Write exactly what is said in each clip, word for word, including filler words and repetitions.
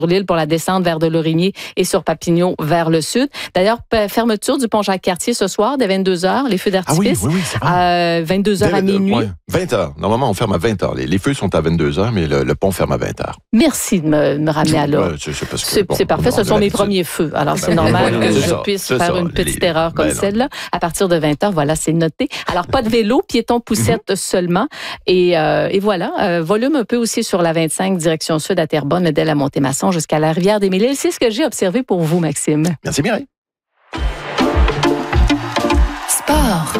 l'île pour la descente vers Delorimier et sur Papineau vers le sud. D'ailleurs, fermeture du pont Jacques-Cartier ce soir dès vingt-deux heures, les feux d'artifice. Ah oui, oui, oui, c'est vrai. Euh, vingt-deux heures à minuit. Ouais, vingt heures. Normalement, on ferme à vingt heures. Les, les feux sont à vingt-deux heures, mais le, le pont ferme à vingt heures. Merci de me, me ramener à l'heure. Ouais, c'est, c'est, parce que, c'est, bon, c'est parfait, ce sont mes premiers feux. Alors, c'est normal voilà, que c'est je ça, puisse c'est faire ça, une petite les... erreur comme ben celle-là. À partir de vingt heures, voilà, c'est noté. Alors, pas de vélo, piéton poussette mm-hmm. seulement. Et, euh, et voilà, euh, volume un peu aussi sur la vingt-cinq, direction sud à Terrebonne, dès la Montée-Masson jusqu'à la rivière des Mille-Îles. C'est ce que j'ai observé pour vous, Maxime. Merci, Mireille. Sport.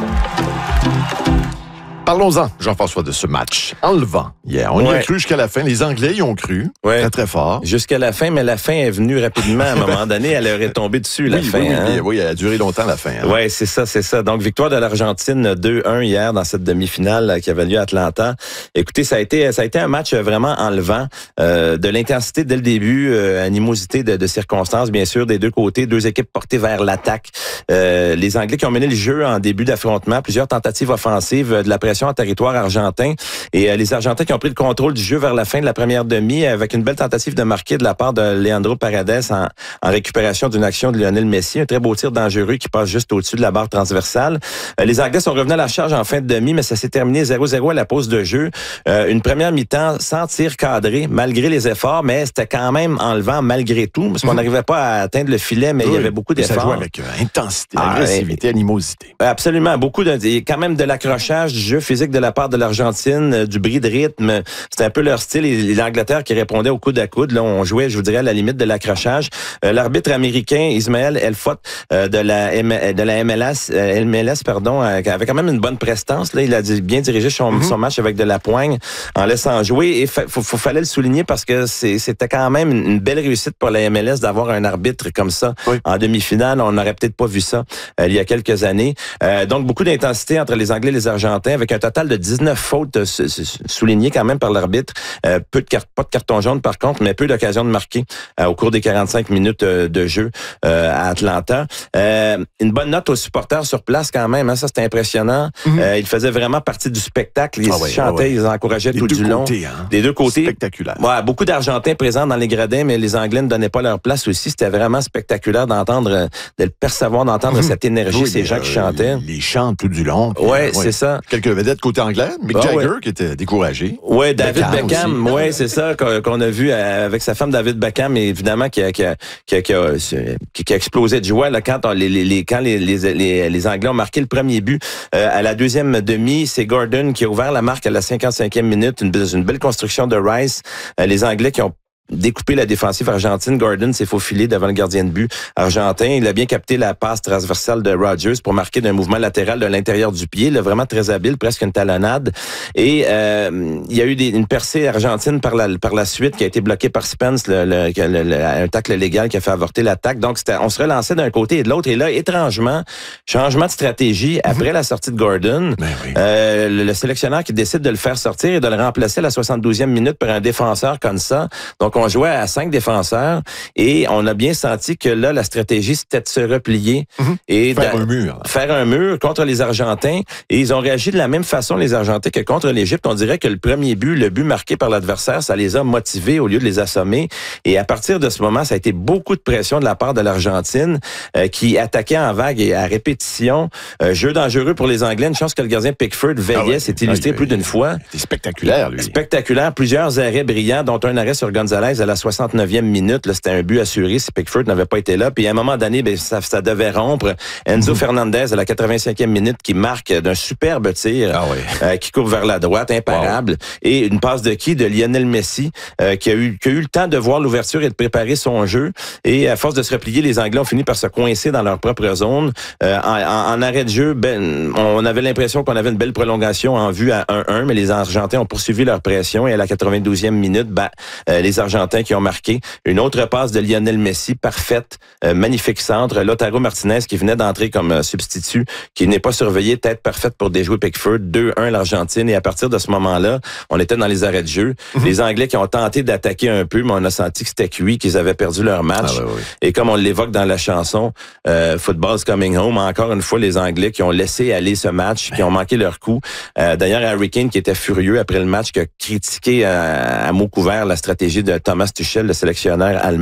Parlons-en, Jean-François, de ce match enlevant hier. On ouais. y a cru jusqu'à la fin. Les Anglais y ont cru. Ouais. Très, très fort. Jusqu'à la fin, mais la fin est venue rapidement. À un moment donné, elle aurait tombé dessus, la oui, fin. Oui, oui, hein? oui, oui, elle a duré longtemps, la fin. Hein? Oui, c'est ça, c'est ça. Donc, victoire de l'Argentine deux un hier dans cette demi-finale qui avait lieu à Atlanta. Écoutez, ça a été, ça a été un match vraiment enlevant. Euh, de l'intensité dès le début, euh, animosité de, de circonstances, bien sûr, des deux côtés. Deux équipes portées vers l'attaque. Euh, les Anglais qui ont mené le jeu en début d'affrontement. Plusieurs tentatives offensives, de la pression en territoire argentin. Et euh, les Argentins qui ont pris le contrôle du jeu vers la fin de la première demi avec une belle tentative de marquer de la part de Leandro Paredes en, en récupération d'une action de Lionel Messi. Un très beau tir dangereux qui passe juste au-dessus de la barre transversale. Euh, les Anglais sont revenus à la charge en fin de demi, mais ça s'est terminé zéro zéro à la pause de jeu. Euh, une première mi-temps sans tir cadré, malgré les efforts, mais c'était quand même enlevant malgré tout, parce qu'on n'arrivait pas à atteindre le filet, mais oui, il y avait beaucoup d'efforts. Ça jouait avec euh, intensité, ah, agressivité, et, animosité. Absolument. Beaucoup de, quand même de l'accrochage, du jeu physique de la part de l'Argentine, euh, du bris de rythme. C'était un peu leur style. Et l'Angleterre qui répondait au coude à coude. Là, on jouait, je vous dirais, à la limite de l'accrochage. Euh, l'arbitre américain, Ismaël Elfot, euh, de la M- de la M L S, euh, M L S, pardon, euh, avait quand même une bonne prestance. Là, il a bien dirigé son, mm-hmm. son match avec de la poigne en laissant jouer. Et fa- faut, faut, fallait le souligner parce que c'est, c'était quand même une, une belle réussite pour la M L S d'avoir un arbitre comme ça oui. en demi-finale. On n'aurait peut-être pas vu ça euh, il y a quelques années. Euh, donc, beaucoup d'intensité entre les Anglais et les Argentins avec un total de dix-neuf fautes euh, soulignées quand même par l'arbitre. Euh, peu de car- pas de carton jaune par contre, mais peu d'occasions de marquer euh, au cours des quarante-cinq minutes euh, de jeu euh, à Atlanta. Euh, une bonne note aux supporters sur place quand même. Hein, ça, c'était impressionnant. Mm-hmm. Euh, ils faisaient vraiment partie du spectacle. Ils ah ouais, chantaient, ah ouais. ils encourageaient les tout du long. Côtés, hein? Des deux côtés. Spectaculaire. Ouais, beaucoup d'Argentins présents dans les gradins, mais les Anglais ne donnaient pas leur place aussi. C'était vraiment spectaculaire d'entendre, de le percevoir, d'entendre mmh. cette énergie, oui, ces gens euh, qui chantaient. Les chants tout du long. Oui, ouais, c'est ça. Quelques vedettes côté anglais. Mick oh, Jagger ouais. qui était découragé. Oui, David Beckham, Beckham oui, c'est ça qu'on, qu'on a vu avec sa femme David Beckham, évidemment, qui a, qui a, qui a, qui a, qui a explosé de joie là, quand, on, les, les, quand les, les, les, les Anglais ont marqué le premier but. Euh, à la deuxième demi, c'est Gordon qui a ouvert la marque à la cinquante-cinquième minute. Une, une belle construction de Rice. Euh, les Anglais qui ont découper la défensive argentine. Gordon s'est faufilé devant le gardien de but argentin. Il a bien capté la passe transversale de Rodgers pour marquer d'un mouvement latéral de l'intérieur du pied. Là, vraiment très habile, presque une talonnade. Et euh, il y a eu des, une percée argentine par la, par la suite qui a été bloquée par Spence, le, le, le, le, un tacle légal qui a fait avorter l'attaque. Donc, c'était, on se relançait d'un côté et de l'autre. Et là, étrangement, changement de stratégie mm-hmm. après la sortie de Gordon. Ben oui. euh, le, le sélectionneur qui décide de le faire sortir et de le remplacer à la soixante-douzième minute par un défenseur comme ça. Donc, on jouait à cinq défenseurs et on a bien senti que là, la stratégie, c'était de se replier mm-hmm. et faire de, un mur. Faire un mur contre les Argentins. Et ils ont réagi de la même façon, les Argentins, que contre l'Égypte. On dirait que le premier but, le but marqué par l'adversaire, ça les a motivés au lieu de les assommer. Et à partir de ce moment, ça a été beaucoup de pression de la part de l'Argentine euh, qui attaquait en vague et à répétition. Euh, jeu dangereux pour les Anglais. Une chance que le gardien Pickford veillait. Ah ouais, c'est illustré ah, plus d'une fois. C'était spectaculaire, lui. Spectaculaire. Plusieurs arrêts brillants, dont un arrêt sur Gonzalez à la soixante-neuvième minute. Là, c'était un but assuré si Pickford n'avait pas été là. Puis à un moment donné, ben, ça, ça devait rompre. Enzo mm-hmm. Fernandez à la quatre-vingt-cinquième minute qui marque d'un superbe tir ah ouais. euh, qui coupe vers la droite, imparable. Wow. Et une passe de qui? De Lionel Messi euh, qui, a eu, qui a eu le temps de voir l'ouverture et de préparer son jeu. Et à force de se replier, les Anglais ont fini par se coincer dans leur propre zone. Euh, en, en, en arrêt de jeu, ben, on avait l'impression qu'on avait une belle prolongation en vue à un un, mais les Argentins ont poursuivi leur pression. Et à la quatre-vingt-douzième minute, ben, euh, les Argentins qui ont marqué. Une autre passe de Lionel Messi, parfaite, euh, magnifique centre. Lautaro Martinez qui venait d'entrer comme euh, substitut, qui n'est pas surveillé, tête parfaite pour déjouer Pickford. deux un l'Argentine. Et à partir de ce moment-là, on était dans les arrêts de jeu. Mm-hmm. Les Anglais qui ont tenté d'attaquer un peu, mais on a senti que c'était cuit, qu'ils avaient perdu leur match. Ah, ouais, ouais. Et comme on l'évoque dans la chanson euh, Football's Coming Home, encore une fois, les Anglais qui ont laissé aller ce match, qui ont manqué leur coup. Euh, d'ailleurs, Harry Kane qui était furieux après le match, qui a critiqué euh, à mots couverts la stratégie de Thomas Tuchel, le sélectionneur allemand.